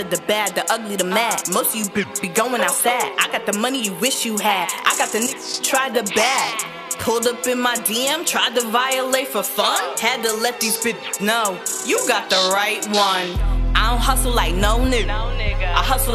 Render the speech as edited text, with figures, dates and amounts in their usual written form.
good, the bad, the ugly, the mad. Most of you be going outside. I got the money you wish you had. I got the niggas try the bad. Pulled up in my DM, tried to violate for fun. Had to let these bitches know you got the right one. I don't hustle like no nigga. I hustle